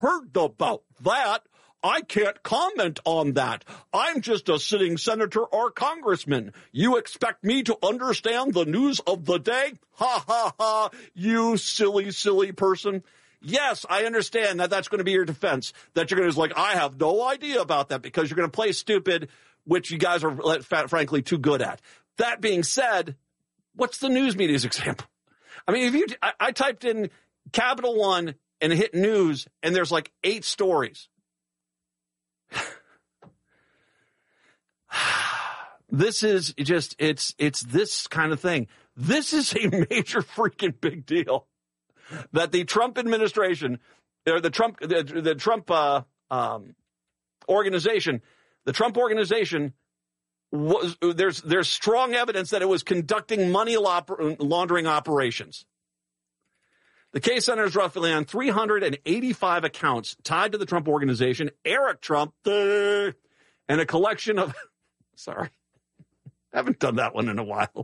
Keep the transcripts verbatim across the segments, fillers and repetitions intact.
heard about that. I can't comment on that. I'm just a sitting senator or congressman. You expect me to understand the news of the day? Ha, ha, ha, you silly, silly person. Yes, I understand that that's going to be your defense, that you're going to be like, I have no idea about that because you're going to play stupid, which you guys are, frankly, too good at. That being said, what's the news media's example? I mean, if you, I, I typed in Capital One and hit news, and there's like eight stories. This is just, it's, it's this kind of thing. This is a major freaking big deal that the Trump administration, or the Trump, the, the Trump, uh, um, organization, the Trump organization was, there's, there's strong evidence that it was conducting money laundering operations. The case centers roughly on three hundred eighty-five accounts tied to the Trump organization, Eric Trump, uh, and a collection of, sorry, I haven't done that one in a while.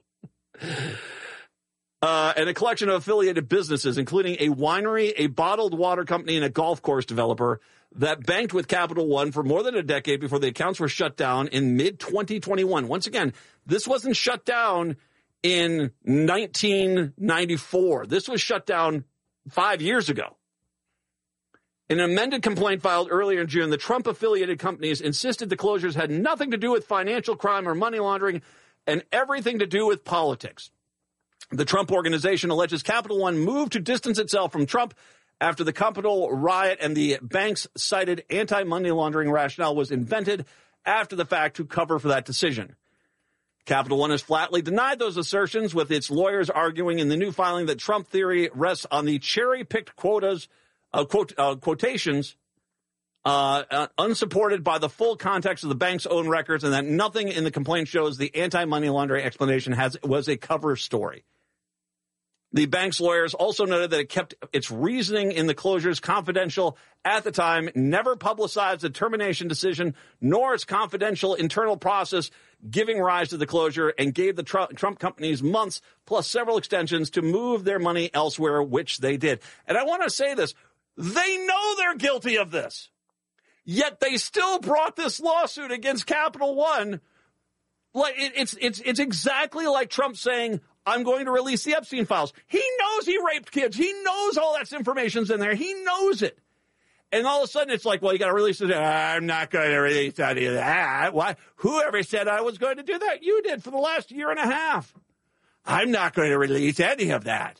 Uh, and a collection of affiliated businesses, including a winery, a bottled water company, and a golf course developer that banked with Capital One for more than a decade before the accounts were shut down in mid twenty twenty-one. Once again, this wasn't shut down in nineteen ninety-four. This was shut down five years ago. In an amended complaint filed earlier in June, the Trump-affiliated companies insisted the closures had nothing to do with financial crime or money laundering and everything to do with politics. The Trump organization alleges Capital One moved to distance itself from Trump after the Capitol riot and the bank's cited anti-money laundering rationale was invented after the fact to cover for that decision. Capital One has flatly denied those assertions, with its lawyers arguing in the new filing that Trump theory rests on the cherry-picked quotas, uh, quote, uh, quotations, uh, uh, unsupported by the full context of the bank's own records, and that nothing in the complaint shows the anti-money laundering explanation has was a cover story. The bank's lawyers also noted that it kept its reasoning in the closures confidential at the time, never publicized the termination decision, nor its confidential internal process giving rise to the closure, and gave the Trump, Trump companies months plus several extensions to move their money elsewhere, which they did. And I want to say this. They know they're guilty of this, yet they still brought this lawsuit against Capital One. Like it, it's it's it's exactly like Trump saying, I'm going to release the Epstein files. He knows he raped kids. He knows all that information's in there. He knows it. And all of a sudden it's like, well, you got to release it. I'm not going to release any of that. Why? Whoever said I was going to do that? You did for the last year and a half. I'm not going to release any of that.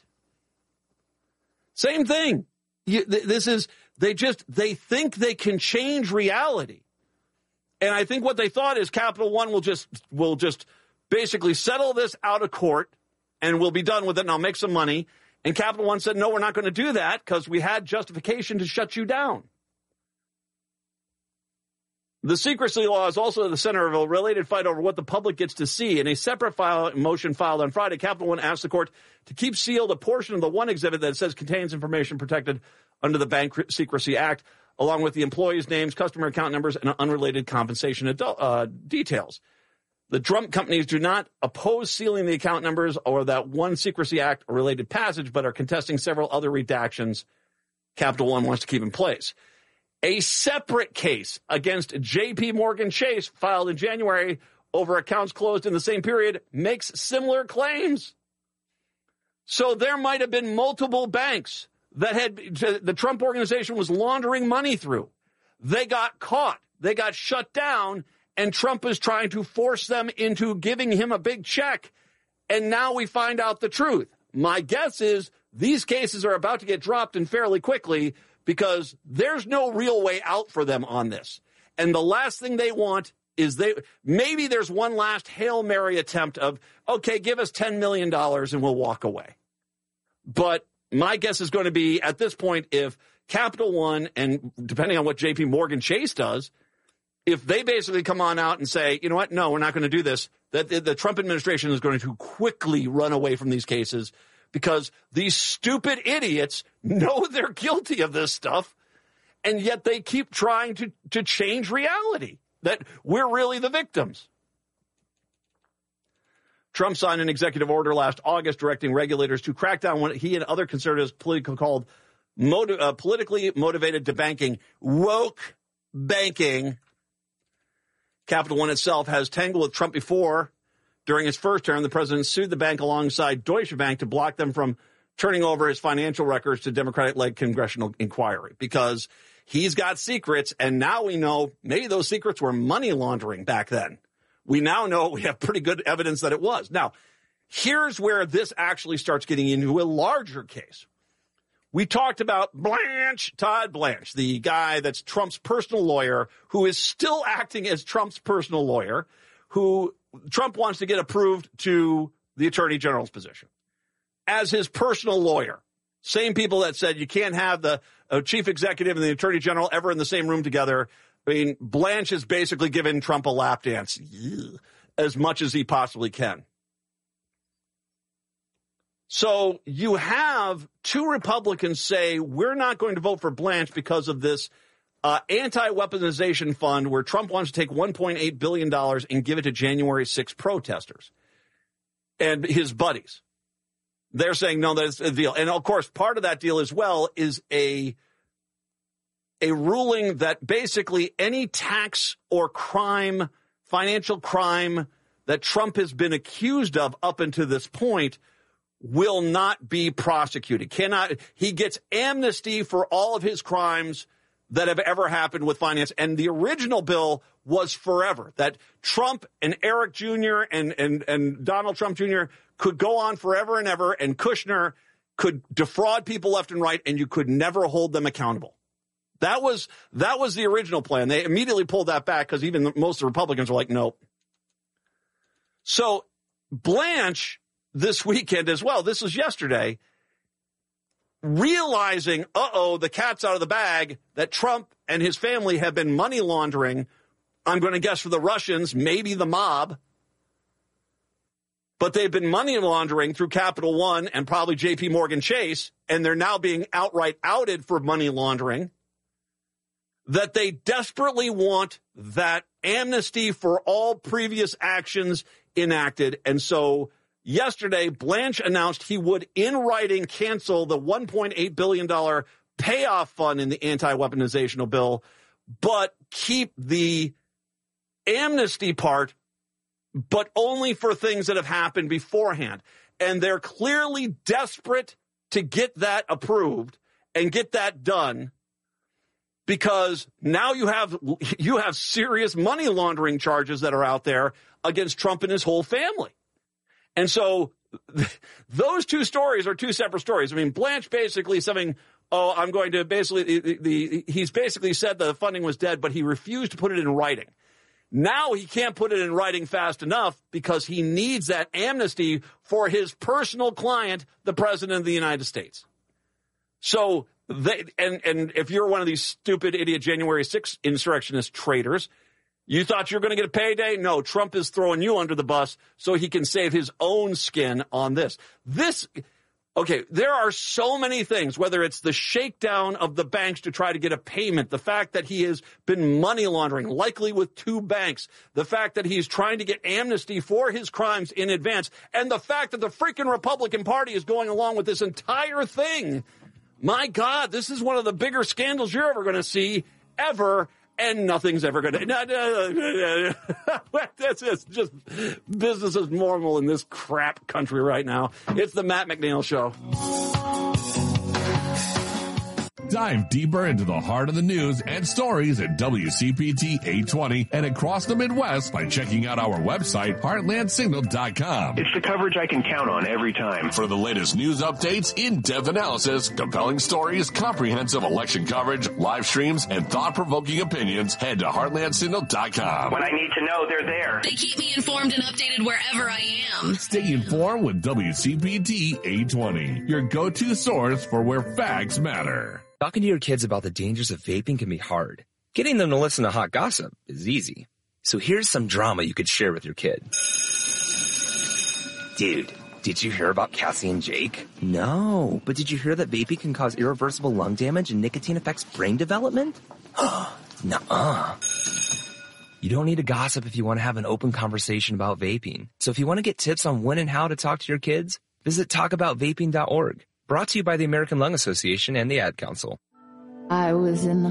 Same thing. You, th- this is, they just, they think they can change reality. And I think what they thought is Capital One will just, will just basically settle this out of court and we'll be done with it and I'll make some money. And Capital One said, no, we're not going to do that because we had justification to shut you down. The secrecy law is also at the center of a related fight over what the public gets to see. In a separate file, motion filed on Friday, Capital One asked the court to keep sealed a portion of the one exhibit that it says contains information protected under the Bank Secrecy Act, along with the employees' names, customer account numbers, and unrelated compensation adult, uh, details. The Trump companies do not oppose sealing the account numbers or that one Secrecy Act-related passage, but are contesting several other redactions Capital One wants to keep in place. A separate case against J P Morgan Chase, filed in January over accounts closed in the same period, makes similar claims. So there might have been multiple banks that had the Trump organization was laundering money through. They got caught. They got shut down. And Trump is trying to force them into giving him a big check. And now we find out the truth. My guess is these cases are about to get dropped and fairly quickly because there's no real way out for them on this. And the last thing they want is they maybe there's one last Hail Mary attempt of, okay, give us ten million dollars and we'll walk away. But my guess is going to be at this point, if Capital One and depending on what J P Morgan Chase does, if they basically come on out and say, you know what, no, we're not going to do this, that the, the Trump administration is going to quickly run away from these cases because these stupid idiots know they're guilty of this stuff, and yet they keep trying to, to change reality, that we're really the victims. Trump signed an executive order last August directing regulators to crack down what he and other conservatives politically called motiv- uh, politically motivated debanking, woke banking. Capital One itself has tangled with Trump before. During his first term, the president sued the bank alongside Deutsche Bank to block them from turning over his financial records to Democratic-led congressional inquiry because he's got secrets, and now we know maybe those secrets were money laundering back then. We now know we have pretty good evidence that it was. Now, here's where this actually starts getting into a larger case. We talked about Blanche, Todd Blanche, the guy that's Trump's personal lawyer, who is still acting as Trump's personal lawyer, who Trump wants to get approved to the attorney general's position as his personal lawyer. Same people that said you can't have the uh, chief executive and the attorney general ever in the same room together. I mean, Blanche has basically given Trump a lap dance as much as he possibly can. So you have two Republicans say, we're not going to vote for Blanche because of this uh, anti-weaponization fund where Trump wants to take one point eight billion dollars and give it to January sixth protesters and his buddies. They're saying, no, that's a deal. And, of course, part of that deal as well is a a ruling that basically any tax or crime, financial crime that Trump has been accused of up until this point will not be prosecuted. Cannot. He gets amnesty for all of his crimes that have ever happened with finance. And the original bill was forever, that Trump and Eric Junior and, and, and Donald Trump Junior could go on forever and ever, and Kushner could defraud people left and right, and you could never hold them accountable. That was that was the original plan. They immediately pulled that back because even the, most of the Republicans were like, nope. So Blanche this weekend as well, this was yesterday, realizing, uh-oh, the cat's out of the bag, that Trump and his family have been money laundering, I'm going to guess for the Russians, maybe the mob, but they've been money laundering through Capital One and probably J P Morgan Chase, and they're now being outright outed for money laundering, that they desperately want that amnesty for all previous actions enacted. And so yesterday, Blanche announced he would, in writing, cancel the one point eight billion dollars payoff fund in the anti-weaponization bill, but keep the amnesty part, but only for things that have happened beforehand. And they're clearly desperate to get that approved and get that done because now you have you have serious money laundering charges that are out there against Trump and his whole family. And so th- those two stories are two separate stories. I mean, Blanche basically saying, oh, I'm going to basically, the, the, he's basically said the funding was dead, but he refused to put it in writing. Now he can't put it in writing fast enough because he needs that amnesty for his personal client, the President of the United States. So, they, and, and if you're one of these stupid idiot January sixth insurrectionist traitors, you thought you were going to get a payday? No, Trump is throwing you under the bus so he can save his own skin on this. This, okay, there are so many things, whether it's the shakedown of the banks to try to get a payment, the fact that he has been money laundering, likely with two banks, the fact that he's trying to get amnesty for his crimes in advance, and the fact that the freaking Republican Party is going along with this entire thing. My God, this is one of the bigger scandals you're ever going to see, ever. And nothing's ever going to. That's it's just business as normal in this crap country right now. It's the Matt McNeil Show. Dive deeper into the heart of the news and stories at W C P T eight twenty and across the Midwest by checking out our website, heartland signal dot com. It's the coverage I can count on every time. For the latest news updates, in-depth analysis, compelling stories, comprehensive election coverage, live streams, and thought-provoking opinions, head to heartland signal dot com. When I need to know, they're there. They keep me informed and updated wherever I am. Stay informed with W C P T eight twenty, your go-to source for where facts matter. Talking to your kids about the dangers of vaping can be hard. Getting them to listen to hot gossip is easy. So here's some drama you could share with your kid. Dude, did you hear about Cassie and Jake? No, but did you hear that vaping can cause irreversible lung damage and nicotine affects brain development? Nuh-uh. You don't need to gossip if you want to have an open conversation about vaping. So if you want to get tips on when and how to talk to your kids, visit talk about vaping dot org. Brought to you by the American Lung Association and the Ad Council. I was in the